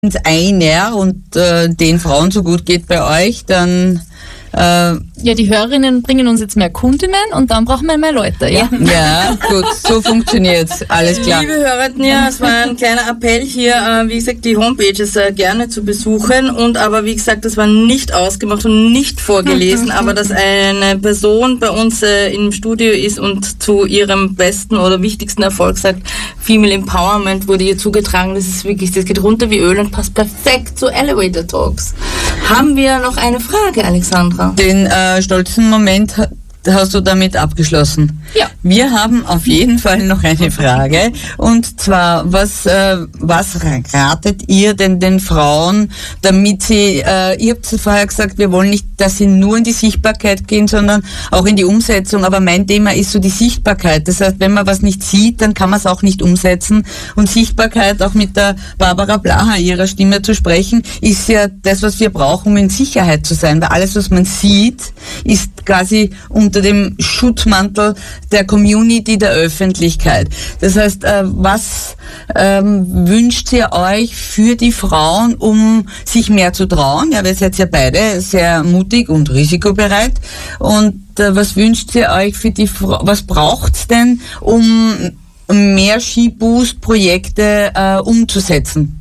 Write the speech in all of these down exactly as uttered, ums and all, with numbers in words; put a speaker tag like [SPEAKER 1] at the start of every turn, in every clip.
[SPEAKER 1] einer und äh, den Frauen so gut geht bei euch, dann äh,
[SPEAKER 2] ja, die Hörerinnen bringen uns jetzt mehr Kundinnen und dann brauchen wir mehr Leute, ja.
[SPEAKER 1] Ja, gut, so funktioniert's, alles klar.
[SPEAKER 3] Liebe Hörerinnen, ja, es war ein kleiner Appell hier, äh, wie gesagt, die Homepages äh, gerne zu besuchen und aber wie gesagt, das war nicht ausgemacht und nicht vorgelesen, aber dass eine Person bei uns äh, im Studio ist und zu ihrem besten oder wichtigsten Erfolg sagt, Female Empowerment wurde ihr zugetragen, das ist wirklich, das geht runter wie Öl und passt perfekt zu Elevator Talks. Haben wir noch eine Frage, Alexandra?
[SPEAKER 1] Den äh, stolzen Moment hast du damit abgeschlossen.
[SPEAKER 2] Ja.
[SPEAKER 1] Wir haben auf jeden Fall noch eine Frage. Und zwar, was, äh, was ratet ihr denn den Frauen, damit sie, äh, ihr habt vorher gesagt, wir wollen nicht, dass sie nur in die Sichtbarkeit gehen, sondern auch in die Umsetzung. Aber mein Thema ist so die Sichtbarkeit. Das heißt, wenn man was nicht sieht, dann kann man es auch nicht umsetzen. Und Sichtbarkeit, auch mit der Barbara Blaha, ihrer Stimme zu sprechen, ist ja das, was wir brauchen, um in Sicherheit zu sein. Weil alles, was man sieht, ist quasi um unter dem Schutzmantel der Community, der Öffentlichkeit. Das heißt, äh, was ähm, wünscht ihr euch für die Frauen, um sich mehr zu trauen? Ja, wir seid ja beide sehr mutig und risikobereit. Und äh, was wünscht ihr euch für die Frauen? Was braucht's denn, um mehr SheBoost-Projekte äh, umzusetzen?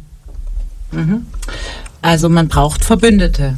[SPEAKER 4] Mhm. Also man braucht Verbündete,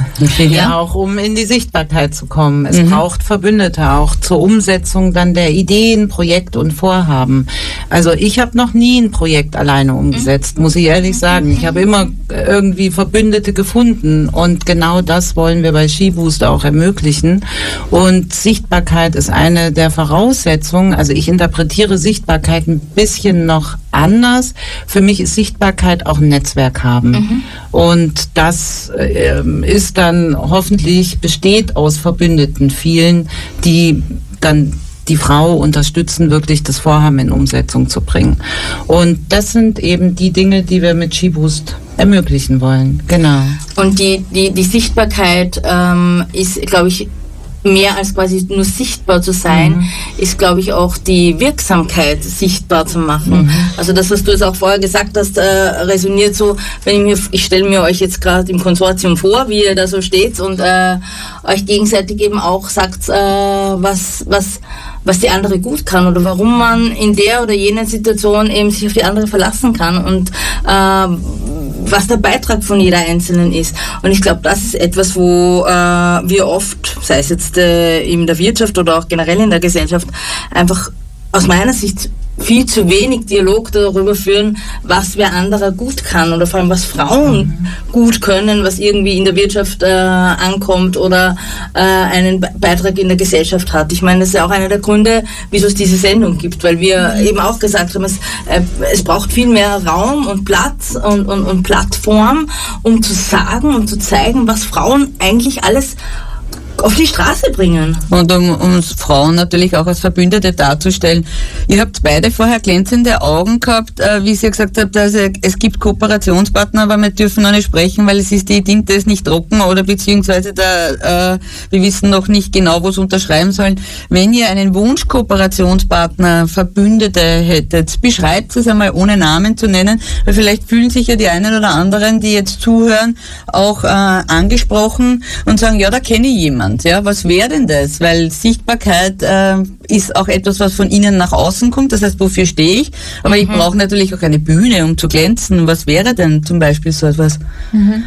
[SPEAKER 4] ja, auch um in die Sichtbarkeit zu kommen. Es mhm. braucht Verbündete auch zur Umsetzung dann der Ideen, Projekte und Vorhaben. Also ich habe noch nie ein Projekt alleine umgesetzt, muss ich ehrlich sagen. Ich habe immer irgendwie Verbündete gefunden und genau das wollen wir bei SheBoost auch ermöglichen. Und Sichtbarkeit ist eine der Voraussetzungen. Also ich interpretiere Sichtbarkeit ein bisschen noch anders. Für mich ist Sichtbarkeit auch ein Netzwerk haben. Mhm. Und das äh, ist dann hoffentlich, besteht aus Verbündeten, vielen, die dann die Frau unterstützen, wirklich das Vorhaben in Umsetzung zu bringen. Und das sind eben die Dinge, die wir mit SheBoost ermöglichen wollen. Genau.
[SPEAKER 3] Und die, die, die Sichtbarkeit ähm, ist, glaube ich, mehr als quasi nur sichtbar zu sein, mhm. ist, glaube ich, auch die Wirksamkeit sichtbar zu machen. Mhm. Also das, was du jetzt auch vorher gesagt hast, äh, resoniert so, wenn ich mir, ich stelle mir euch jetzt gerade im Konsortium vor, wie ihr da so steht und äh, euch gegenseitig eben auch sagt, äh, was, was, was die andere gut kann oder warum man in der oder jener Situation eben sich auf die andere verlassen kann und äh, was der Beitrag von jeder Einzelnen ist. Und ich glaube, das ist etwas, wo äh, wir oft, sei es jetzt äh, in der Wirtschaft oder auch generell in der Gesellschaft, einfach aus meiner Sicht viel zu wenig Dialog darüber führen, was wer anderer gut kann oder vor allem was Frauen mhm. gut können, was irgendwie in der Wirtschaft äh, ankommt oder äh, einen Be- Beitrag in der Gesellschaft hat. Ich meine, das ist ja auch einer der Gründe, wieso es diese Sendung gibt, weil wir mhm. eben auch gesagt haben, es, äh, es braucht viel mehr Raum und Platz und, und, und Plattform, um zu sagen und zu zeigen, was Frauen eigentlich alles auf die Straße bringen.
[SPEAKER 1] Und um uns Frauen natürlich auch als Verbündete darzustellen. Ihr habt beide vorher glänzende Augen gehabt, äh, wie ihr gesagt habt, also es gibt Kooperationspartner, aber wir dürfen noch nicht sprechen, weil es ist, die Tinte ist nicht trocken oder beziehungsweise da, äh, wir wissen noch nicht genau, wo es unterschreiben sollen. Wenn ihr einen Wunsch-Kooperationspartner, Verbündete hättet, beschreibt es einmal ohne Namen zu nennen, weil vielleicht fühlen sich ja die einen oder anderen, die jetzt zuhören, auch äh, angesprochen und sagen, ja, da kenne ich jemanden. Ja, was wäre denn das? Weil Sichtbarkeit äh, ist auch etwas, was von innen nach außen kommt. Das heißt, wofür stehe ich? Aber mhm. ich brauche natürlich auch eine Bühne, um zu glänzen. Was wäre denn zum Beispiel so etwas?
[SPEAKER 2] Mhm.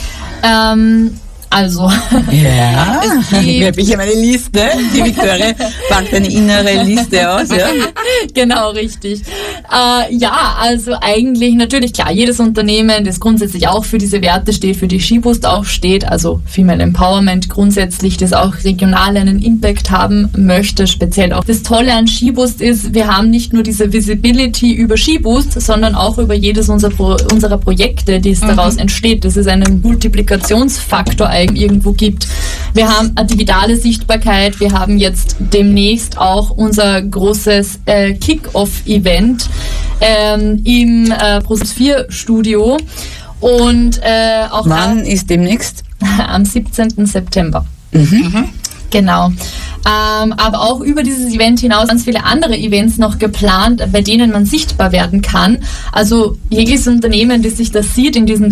[SPEAKER 2] Ähm, also.
[SPEAKER 1] Ja, hier habe ich ja meine Liste. Die Victoria packt eine innere Liste aus. Ja?
[SPEAKER 2] Genau, richtig. Äh, ja, also eigentlich natürlich klar, jedes Unternehmen, das grundsätzlich auch für diese Werte steht, für die SheBoost auch steht, also Female Empowerment grundsätzlich, das auch regional einen Impact haben möchte, speziell auch. Das Tolle an SheBoost ist, wir haben nicht nur diese Visibility über SheBoost, sondern auch über jedes unserer, Pro- unserer Projekte, die es mhm. daraus entsteht. Das ist ein Multiplikationsfaktor eigentlich irgendwo gibt. Wir haben eine digitale Sichtbarkeit, wir haben jetzt demnächst auch unser großes äh, Kick-Off-Event ähm, im äh, ProSieben vier Studio und äh, auch
[SPEAKER 1] wann ist demnächst?
[SPEAKER 2] Am siebzehnten September.
[SPEAKER 1] Mhm. Mhm.
[SPEAKER 2] Genau. Ähm, aber auch über dieses Event hinaus ganz viele andere Events noch geplant, bei denen man sichtbar werden kann. Also jegliches Unternehmen, das sich das sieht in diesen